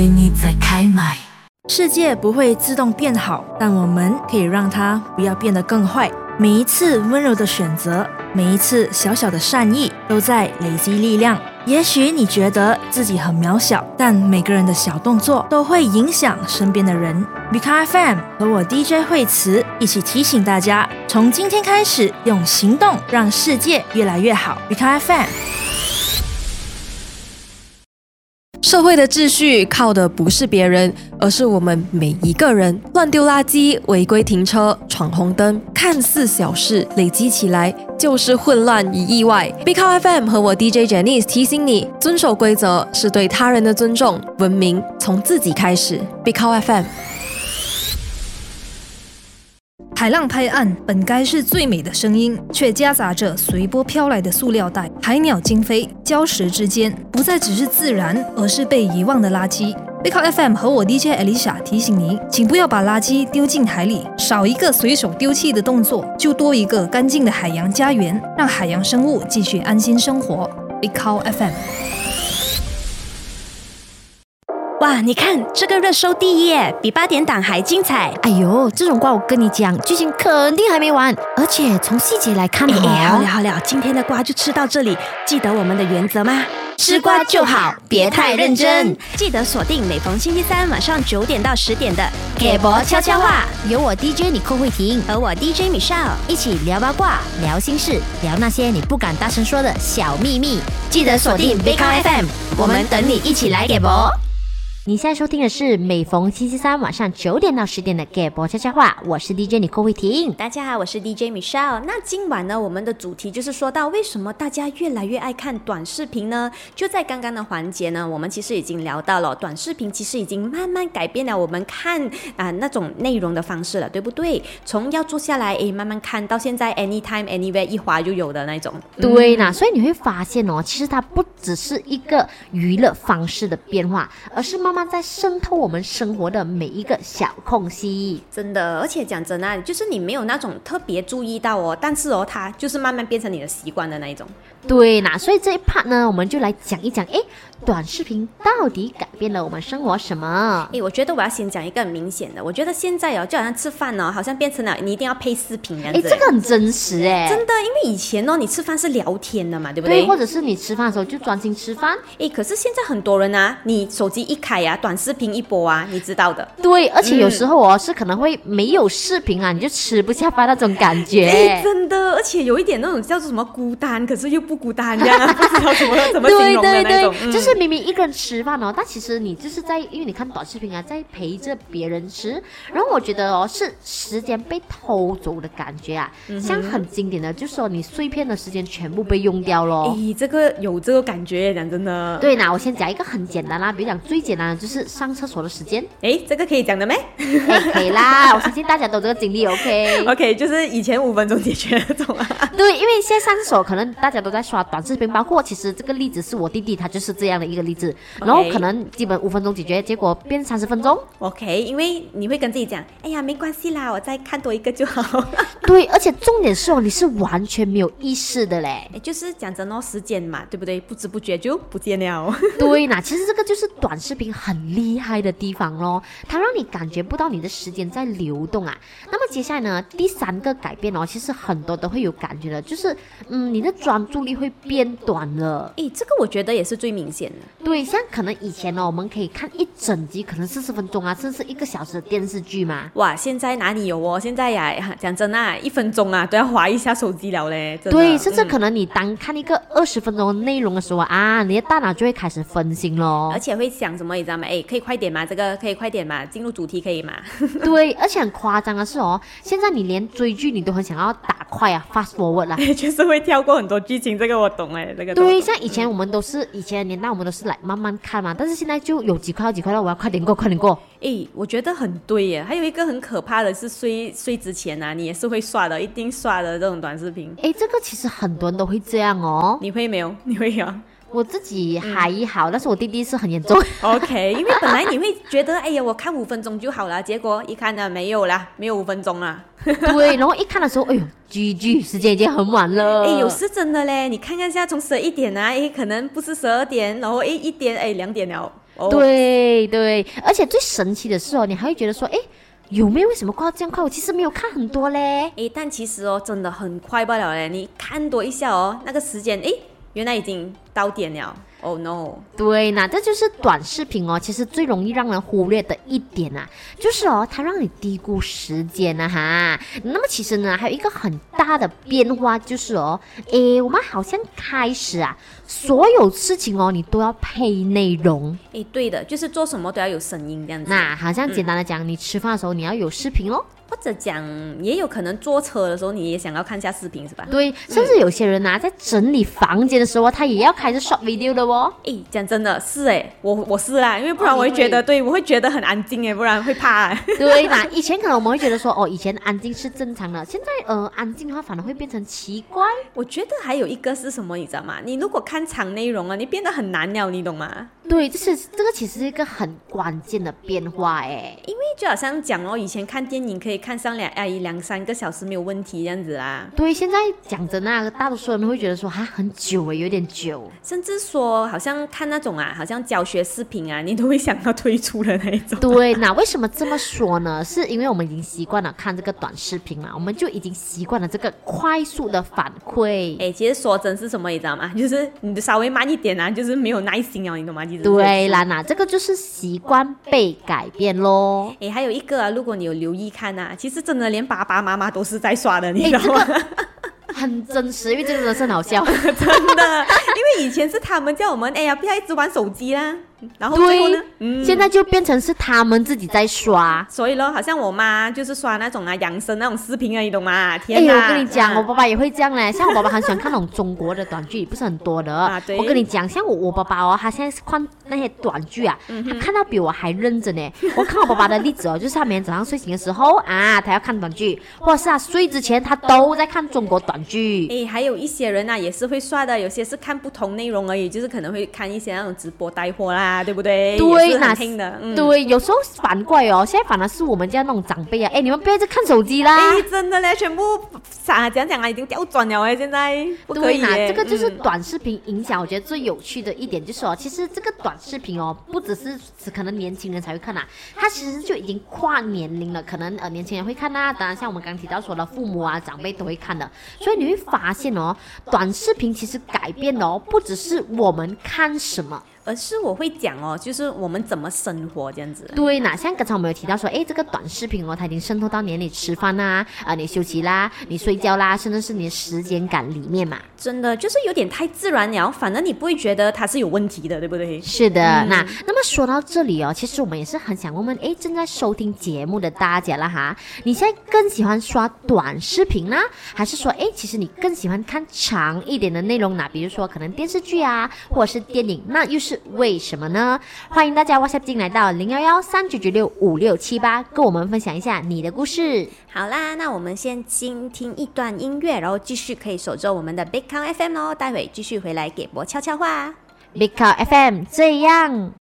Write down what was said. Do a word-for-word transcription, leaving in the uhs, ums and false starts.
你在开麦。 世界不会自动变好，但我们可以让它不要变得更坏。每一次温柔的选择，每一次小小的善意，都在累积力量。也许你觉得自己很渺小，但每个人的小动作都会影响身边的人。Bika F M 和我 D J 惠慈一起提醒大家，从今天开始，用行动让世界越来越好。Bika F M。 社会的秩序靠的不是别人，而是我们每一个人。乱丢垃圾、违规停车、闯红灯，看似小事，累积起来就是混乱与意外。Bika F M 和我 D J Janice 提醒你，遵守规则是对他人的尊重，文明从自己开始。Bika F M。 海浪拍岸本该是最美的声音，却夹杂着随波飘来的塑料袋。海鸟惊飞，礁石之间不再只是自然，而是被遗忘的垃圾。Bika F M 和我 D J Alicia 提醒您，请不要把垃圾丢进海里，少一个随手丢弃的动作，就多一个干净的海洋家园，让海洋生物继续安心生活。Bika F M。 哇，你看这个热搜第一耶，比八点档还精彩。 哎呦，这种瓜我跟你讲，剧情肯定还没完，而且从细节来看哦。 哎，好了好了，今天的瓜就吃到这里。记得我们的原则吗？吃瓜就好，别太认真。记得锁定每逢星期三晚上九点到十点的给博悄悄话， 有我 D J 你寇慧婷和我 D J Michelle 一起聊八卦、聊心事、聊那些你不敢大声说的小秘密。 记得锁定 Bika F M， 我们等你一起来给博。 你现在收听的是每逢星期三晚上九点到十点的 Gay 博悄悄话，我是 D J 你寇慧婷。 大家好，我是 D J Michelle。那今晚呢，我们的主题就是说到为什么大家越来越爱看短视频呢？就在刚刚的环节呢，我们其实已经聊到了短视频其实已经慢慢改变了我们看啊、呃、那种内容的方式了，对不对？从要坐下来诶慢慢看到现在 anytime anywhere 一滑就有的那种。 对啦、嗯，所以你会发现哦，其实它不只是一个娱乐方式的变化，而是慢慢在渗透我们生活的每一个小空隙。 真的，而且讲真啊，就是你没有那种特别注意到哦，但是哦，它就是慢慢变成你的习惯的那一种。 对啦，所以这一 part 呢，我们就来讲一讲，诶，短视频到底改变了我们生活什么？ 诶，我觉得我要先讲一个很明显的，我觉得现在哦，就好像吃饭哦，好像变成了你一定要配视频这样子。 诶，这个很真实诶， 真的，因为以前哦，你吃饭是聊天的嘛，对不对？ 对，或者是你吃饭的时候就专心吃饭。 诶，可是现在很多人啊，你手机一开啊，短视频一播啊，你知道的。 对，而且有时候哦、嗯、是可能会没有视频啊，你就吃不下饭那种感觉。 诶，真的，而且有一点那种叫做什么孤单，可是又不孤单这样啊，不知道怎么怎么形容的那种。 对对对、 嗯， 就是明明一个人吃饭哦，但其实你就是在，因为你看短视频啊，在陪着别人吃，然后我觉得哦，是时间被偷走的感觉啊，嗯、像很经典的，就是说你碎片的时间全部被用掉咯。 诶，这个有这个感觉，讲真的。 对，那我先讲一个很简单啦，比如讲最简单的就是上厕所的时间。 诶，这个可以讲的咩？ 诶，可以啦，我相信大家都有这个经历 ，OK。 OK， 就是以前五分钟解决那种啊。 对，因为现在上厕所可能大家都在刷短视频，包括其实这个例子是我弟弟，他就是这样的一个例子， okay. 然后可能基本五分钟解决，结果变三十分钟。 OK， 因为你会跟自己讲，哎呀，没关系啦，我再看多一个就好。 对，而且重点是哦，你是完全没有意识的嘞， 就是讲真哦，时间嘛，对不对？不知不觉就不见了。 对啦，其实这个就是短视频很厉害的地方咯，它让你感觉不到你的时间在流动啊。那么接下来呢，第三个改变哦，其实很多都会有感觉的，就是嗯，你的专注力会变短了。 诶，这个我觉得也是最明显的。 对，像可能以前呢、哦，我们可以看一整集，可能四十分钟啊，甚至一个小时的电视剧嘛。 哇，现在哪里有哦？现在呀，讲真啊，一分钟啊都要滑一下手机了嘞。真的对，甚至可能你当看一个二十分钟的内容的时候啊，你的大脑就会开始分心咯， 而且会想什么，你知道吗？哎，可以快点吗？这个可以快点吗？进入主题可以吗？ 对，而且很夸张的是哦，现在你连追剧你都很想要打快啊 ，fast forward 啦， 就是会跳过很多剧情，这个我懂哎，这个对，像以前我们都是以前的年代，我们都是来慢慢看嘛，但是现在就有几块到几块了，我要快点过，快点过。 诶，我觉得很对耶。还有一个很可怕的是睡睡之前啊，你也是会刷的，一定刷的这种短视频。 诶，这个其实很多人都会这样哦。 你会没有？你会有？ 我自己还好、嗯、但是我弟弟是很严重。 OK， 因为本来你会觉得哎呀我看五分钟就好了，结果一看呢没有啦，没有五分钟啦。 对，然后一看的时候哎呦 G G 时间已经很晚了。 哎，有时真的嘞，你看看一下从十一点啊，哎可能不是十二点，然后哎一点哎两点了。 哦、 对对，而且最神奇的是哦，你还会觉得说，哎，有没有为什么挂这样快？我其实没有看很多嘞。 诶，但其实哦，真的很快罢了嘞。你看多一下哦，那个时间，诶，原来已经到点了。Oh no！ 对，那这就是短视频哦，其实最容易让人忽略的一点啊，就是哦，它让你低估时间啊哈。那么其实呢，还有一个很大的变化就是哦，诶，我们好像开始啊，所有事情哦，你都要配内容。 诶，对的，就是做什么都要有声音这样子。 那好像简单的讲，嗯、你吃饭的时候你要有视频咯。 或者讲，也有可能坐车的时候，你也想要看一下视频，是吧？ 对，甚至有些人啊，在整理房间的时候，他也要开着 short video 的哦。 诶，讲真的是诶，我我是啦，因为不然我会觉得，哦、对我会觉得很安静诶，不然会怕。 对啦，以前可能我们会觉得说，哦，以前安静是正常的，现在呃，安静的话反而会变成奇怪。 我觉得还有一个是什么，你知道吗？你如果看长内容啊，你变得很难了，你懂吗？ 对，这是这个其实是一个很关键的变化诶， 因为就好像讲哦，以前看电影可以看上两哎两三个小时没有问题这样子啦。 对，现在讲真啊，大多数人会觉得说哈很久诶，有点久， 甚至说好像看那种啊，好像教学视频啊，你都会想要退出的那一种。 对，那为什么这么说呢？是因为我们已经习惯了看这个短视频嘛，我们就已经习惯了这个快速的反馈。 哎，其实说真是什么，你知道吗？就是你稍微慢一点啊，就是没有耐心哦，你懂吗？其实对啦，那这个就是习惯被改变咯。 哎，还有一个啊，如果你有留意看啊，其实真的连爸爸妈妈都是在刷的，你知道吗？ 这个很真实，因为这个真的是很好笑， 真的。因为以前是他们叫我们，哎呀，不要一直玩手机啦。然后最后呢， 嗯，现在就变成是他们自己在刷， 所以咯，好像我妈就是刷那种啊养生那种视频啊，你懂吗？天哪！ 哎，我跟你讲，啊、我爸爸也会这样嘞。像我爸爸很喜欢看那种中国的短剧，不是很多的。啊、我跟你讲，像我我爸爸哦，他现在是看那些短剧啊，嗯、他看到比我还认真呢。我看我爸爸的例子哦，就是他每天早上睡醒的时候啊，他要看短剧，或者是他睡之前他都在看中国短剧。 哎，还有一些人啊也是会刷的，有些是看不同内容而已，就是可能会看一些那种直播带货啦，对不对？ 对， 那的、嗯、 对，有时候反过来哦，现在反而是我们家那种长辈啊，哎，你们不要再看手机啦！ 哎，真的嘞，全部啥讲讲啊，已经调转了哎，现在不可以耶。 对，这个就是短视频影响，我觉得最有趣的一点就是哦，其实这个短视频哦，不只是只可能年轻人才会看啊，它其实就已经跨年龄了，可能呃年轻人会看啊，当然像我们刚刚提到说的父母啊长辈都会看的，所以你会发现哦，短视频其实改变了哦，不只是我们看什么。 而是我会讲哦，就是我们怎么生活这样子。 对，那像刚才我们有提到说，哎，这个短视频哦，它已经渗透到你你吃饭啦、啊，你休息啦，你睡觉啦，甚至是你的时间感里面嘛。 真的就是有点太自然了，反正你不会觉得它是有问题的，对不对？ 是的，嗯、那那么说到这里哦，其实我们也是很想问问，哎，正在收听节目的大家啦哈，你现在更喜欢刷短视频呢，还是说，哎，其实你更喜欢看长一点的内容呢？比如说可能电视剧啊，或者是电影，那又是为什么呢？欢迎大家 WhatsApp 进来到零幺幺三九九六五六七八，跟我们分享一下你的故事。 好啦，那我们先先听一段音乐，然后继续可以守着我们的 Big Count F M 哦，待会继续回来给博悄悄话。 Big Count F M 这样。